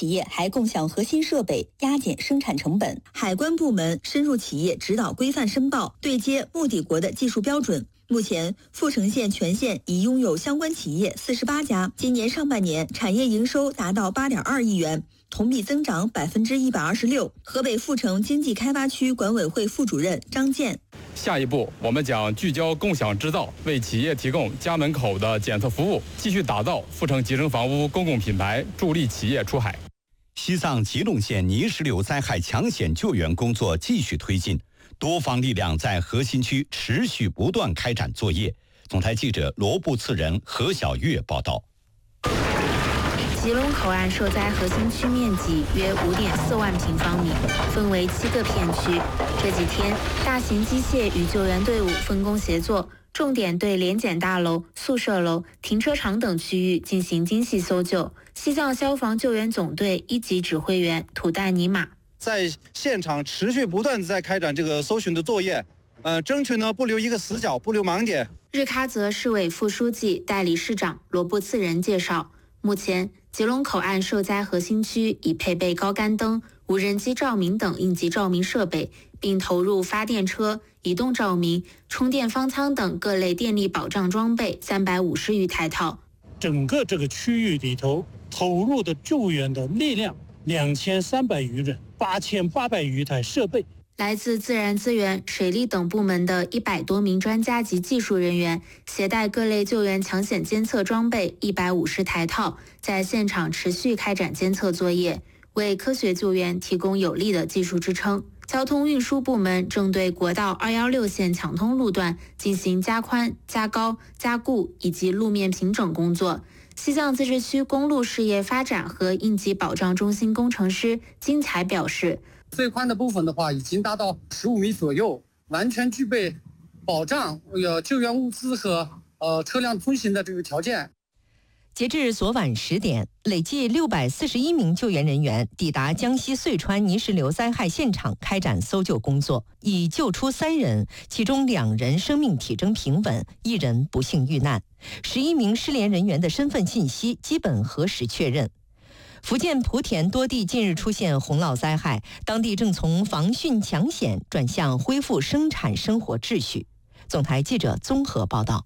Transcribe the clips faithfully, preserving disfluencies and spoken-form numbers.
企业还共享核心设备，压减生产成本。海关部门深入企业指导规范申报，对接目的国的技术标准。目前，富城县全县已拥有相关企业四十八家。今年上半年，产业营收达到八点二亿元，同比增长百分之一百二十六。河北富城经济开发区管委会副主任张健。 下一步，我们将聚焦共享制造，为企业提供家门口的检测服务，继续打造富城集成房屋公共品牌，助力企业出海。 西藏吉隆县泥石流灾害抢险救援工作继续推进，多方力量在核心区持续不断开展作业。总台记者罗布次仁、何小月报道。 吉隆口岸受灾核心区面积约五点四万平方米，分为七个片区。这几天，大型机械与救援队伍分工协作，重点对联检大楼、宿舍楼、停车场等区域进行精细搜救。西藏消防救援总队一级指挥员土代尼玛在现场持续不断在开展这个搜寻的作业，呃，争取呢不留一个死角，不留盲点。 日喀则市委副书记、代理市长罗布次仁介绍，目前吉隆口岸受灾核心区已配备高杆灯、无人机照明等应急照明设备，并投入发电车、移动照明、充电方舱等各类电力保障装备三百五十余台套。 整个这个区域里头投入的救援的力量两千三百余人，八千八百余台设备。 来自自然资源、水利等部门的一百多名专家及技术人员，携带各类救援抢险监测装备一百五十台套，在现场持续开展监测作业，为科学救援提供有力的技术支撑。交通运输部门正对国道二一六线抢通路段进行加宽、加高、加固以及路面平整工作。西藏自治区公路事业发展和应急保障中心工程师金才表示， 最宽的部分的话，已经达到十五米左右，完全具备保障呃救援物资和呃车辆通行的这个条件。 截至昨晚十点，累计六百四十一名救援人员抵达江西遂川泥石流灾害现场开展搜救工作，已救出三人，其中两人生命体征平稳，一人不幸遇难。十一名失联人员的身份信息基本核实确认。福建莆田多地近日出现洪涝灾害，当地正从防汛抢险转向恢复生产生活秩序。总台记者综合报道。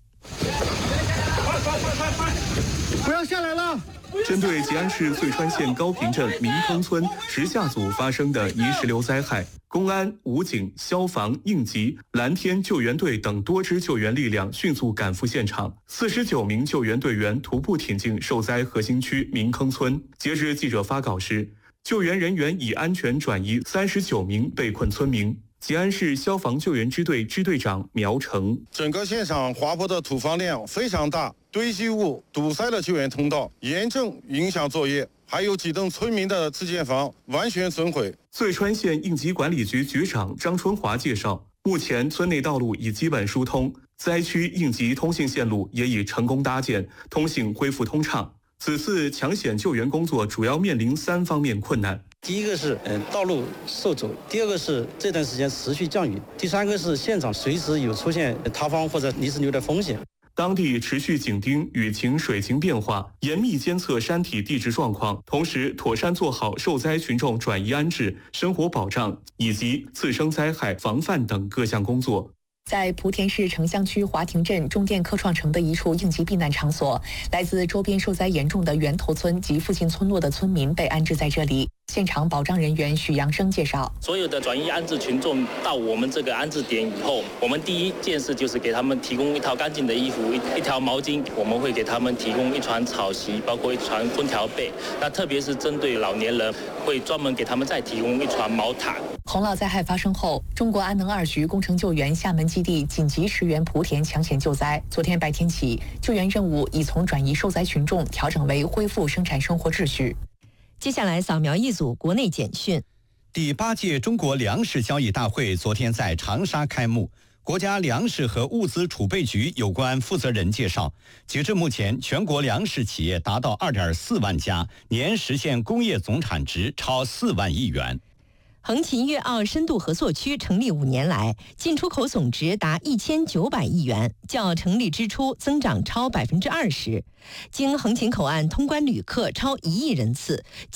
不要下来了！针对吉安市遂川县高坪镇民坑村石下组发生的泥石流灾害，公安、武警、消防、应急、蓝天救援队等多支救援力量迅速赶赴现场，四十九名救援队员徒步挺进受灾核心区民坑村。截至记者发稿时，救援人员已安全转移三十九名被困村民。吉安市消防救援支队支队长苗成： 整个现场滑坡的土方量非常大，堆积物堵塞了救援通道，严重影响作业。还有几栋村民的自建房完全损毁。 遂川县应急管理局局长张春华介绍，目前村内道路已基本疏通，灾区应急通信线路也已成功搭建，通信恢复通畅。此次抢险救援工作主要面临三方面困难。 第一个是嗯道路受阻，第二个是这段时间持续降雨，第三个是现场随时有出现塌方或者泥石流的风险。 当地持续紧盯雨情水情变化，严密监测山体地质状况，同时妥善做好受灾群众转移安置、生活保障以及次生灾害防范等各项工作。 在莆田市城乡区华亭镇中电科创城的一处应急避难场所，来自周边受灾严重的源头村及附近村落的村民被安置在这里。现场保障人员许阳生介绍， 所有的转移安置群众到我们这个安置点以后，我们第一件事就是给他们提供一套干净的衣服，一一条毛巾，我们会给他们提供一床草席，包括一床空调被。那特别是针对老年人，会专门给他们再提供一床毛毯。 洪涝灾害发生后，中国安能二局工程救援厦门基地紧急驰援莆田抢险救灾。昨天白天起，救援任务已从转移受灾群众调整为恢复生产生活秩序。 接下来扫描一组国内简讯。 第八届中国粮食交易大会昨天在长沙开幕。国家粮食和物资储备局有关负责人介绍，截至目前，全国粮食企业达到 二点四万家，年实现工业总产值超四万亿元。 横琴粤澳深度合作区成立五年来，进出口总值达一千九百亿元，较成立之初增长超百分之二十。经横琴口岸通关旅客超一亿人次，